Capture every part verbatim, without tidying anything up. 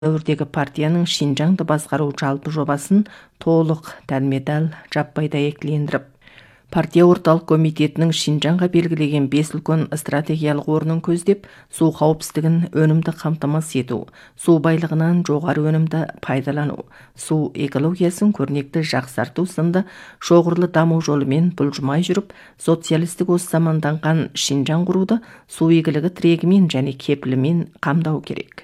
дәуірдегі партияның Шинжаңды басқару жалпы жобасын толық дәлме-дәл жаппай дәйектілендіріп, партия орталық комитетінің Шинжаңға белгілеген бес үлкен стратегиялық орнын көздеп, су қауіпсіздігін өнімді қамтамасыз ету, су байлығынан жоғары өнімді пайдалану, су экологиясын көрнекті жақсарту сынды шоғырлы даму жолымен бұлжымай жүріп, социалистік осы заманданған Шинжаң құруды су игілігі тірегімен және кепілімен қамдау керек.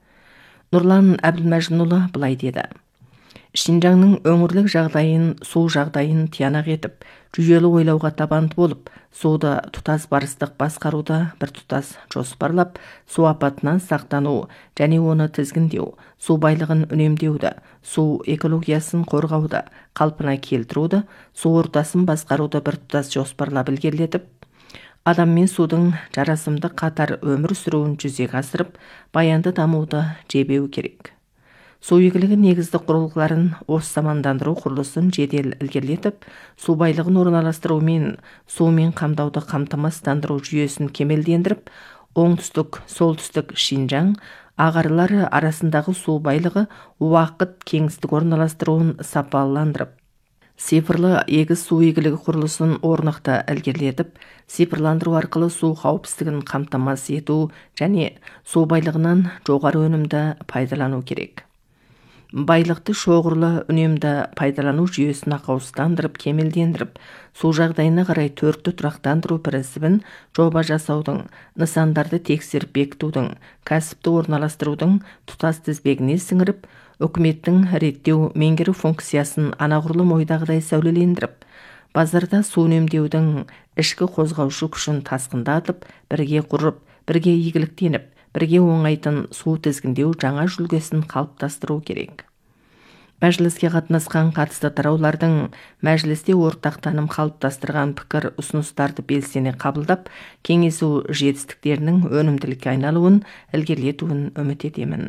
Нұрлан Әбілмәжінұлы былай деді. Шинжаңның өңірлік жағдайын, су жағдайын тиянақ етіп, жүйелі ойлауға табанды болып, суды тұтас барыстық басқаруды бір тұтас жоспарлап, су апатынан сақтану және оны тізгіндеу, су байлығын үнемдеуді, су экологиясын қорғауды, қалпына келтіруді, су ортасын басқаруды бір тұтас жоспарлап ілгерілетіп, адам мен судың жарасымды қатар өмір сүруін жүзеге асырып, баянды дамуды жебеу керек. Су игілігі негізді құрылғыларын осы замандандыру құрылысын жедел ілгерілетіп, су байлығын орналастыру мен сумен қамдауды қамтамасыздандыру жүйесін кемелдендіріп, оңтүстік, солтүстік Шинжаң ағарлары арасындағы су байлығы уақыт кеңістік орналастыруын сапаландырып, цифрлы егіз су игілігі құрылысын орнықты ілгерілетіп, цифрландыру арқылы су қауіпсіздігін қамтамасыз ету және су байлығынан жоғары өнімді пайдалану керек. Байлықты шоғырлы үнемді пайдалану жүйесін ақауыстандырып, кемелдендіріп, су жағдайына қарай төртті тұрақтандыру принципін жоба жасаудың, нысандарды тексеріп бекітудің, кәсіпті орналастырудың тұтас тізбегіне сіңіріп, үкіметтің реттеу меңгеру функциясын анағұрлым ойдағыдай сәулелендіріп, базарда су үнемдеудің ішкі қозғаушы күшін тасқындатып, бірге құрып, бірге игіліктеніп, бірге оңайтын су тізгіндеу жаңа жүлгесін қалыптастыру керек. Мәжіліске қатынасқан қатысты тараулардың мәжілісте ортақ таным қалыптастырған пікір ұсыныстарды белсене қабылдап, кеңесу жетістіктерінің өнімділікке айналуын ілгерілетуін үміт етемін.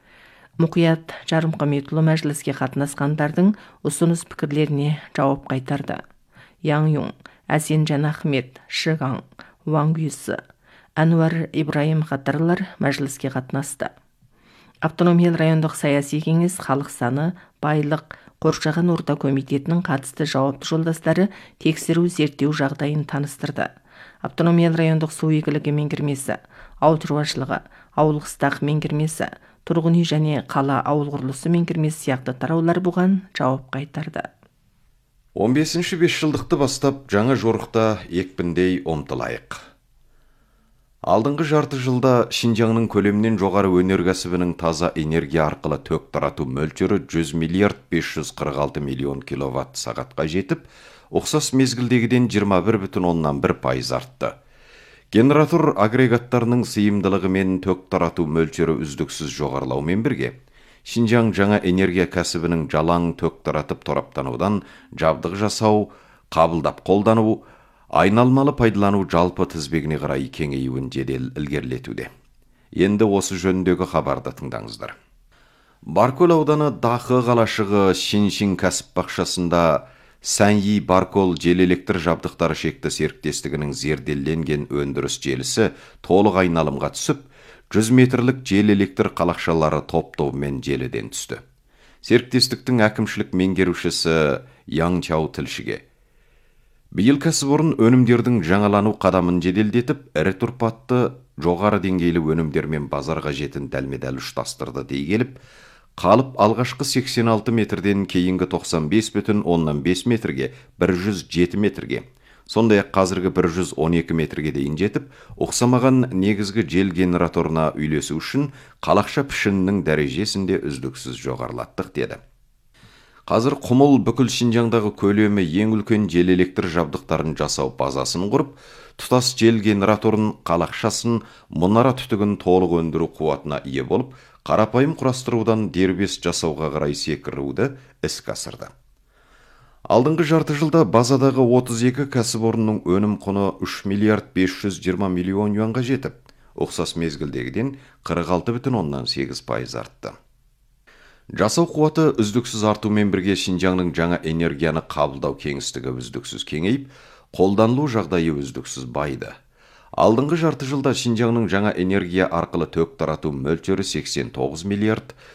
Мұқият Жарымқаметұлы мәжіліске қатынасқандардың ұсыныс пікірлеріне жауап қайтарды. Яң Юң, Әсенжан Ахмет, Шыгаң, Ваң Юсы, Әнуар Ибраим қатарлар мәжіліске қатынасты. Автономиялы райондық саяси кеңес халық саны, байлық, қоршаған орта комитетінің қатысты жауапты жолдастары тексеру зерттеу жағдайын таныстырды. Автономиялы райондық су игілігі меңгермесі, ауыл шаруашылығы, ауыл қыстақ меңгермесі, тұрғын үй және қала ауыл құрылысы меңгермесі сияқты тараулар бұған жауап қайтарды. он бесінші бесжылдықты бастап жаңа жорықта екпіндей ұмтылайық. Алдыңғы жарты жылда Шинжаңның көлемнен жоғары өнеркәсібінің таза энергия арқылы ток тарату мөлшері жүз миллиард бес жүз қырық алты миллион киловатт сағатқа жетіп, ұқсас мезгілдегіден жиырма бір бүтін оннан бір пайыз артты. Генератор агрегаттарының сыйымдылығы мен ток тарату мөлшері үздіксіз жоғарылаумен бірге, Шинжаң жаңа энергия кәсібінің жалаң ток таратып тораптанудан жабдық жасау, қабылдап қолдану, айналмалы пайдалану жалпы тізбегіне қарай кеңеюін жедел ілгерілетуде. Енді осы жөніндегі хабарды тыңдаңыздар. Баркөл ауданы Дақы қалашығы Шиншин кәсіп бақшасында Сәнйи Баркол жел электр жабдықтары шекті серіктестігінің зерделенген өндіріс желісі толық айналымға түсіп, жүз метрлік жел электр қалақшалары топ-тобымен желіден түсті. Серіктестіктің әкімшілік меңгерушісі Яң Чау тілшіге: биыл кәсіпорын өнімдердің жаңалану қадамын жеделдетіп, ірі тұрпатты жоғары деңгейлі өнімдермен базарға жетін дәлме-дәл ұштастырды дей келіп, қалып алғашқы сексен алты метрден кейінгі тоқсан бес бүтін оннан бес метрге бір жүз жеті метрге, сондай-ақ қазіргі бір жүз он екі метрге дейін жетіп, ұқсамаған негізгі жел генераторына үйлесу үшін қалақша пішінінің дәрежесінде үздіксіз жоғарылаттық деді. Қазір Құмыл бүкіл Шинжаңдағы көлемі ең үлкен жел электр жабдықтарын жасау базасын құрып, тұтас жел генераторын, қалақшасын, мұнара түтігін толық өндіру қуатына ие болып, қарапайым құрастырудан дербес жасауға қарай секіруді іске асырды. Алдыңғы жарты жылда базадағы отыз екі кәсіпорынның өнім құны үш миллиард бес жүз жиырма миллион юанға жетіп, ұқсас мезгілдегіден қырық алты бүтін оннан сегіз пайыз артты. Жасау қуаты үздіксіз артумен бірге Шинжаңның жаңа энергияны қабылдау кеңістігі үздіксіз кеңейіп, қолданылу жағдайы үздіксіз байды. Алдыңғы жарты жылда Шинжаңның жаңа энергия арқылы тök тарату мөлшері сексен тоғыз миллиард,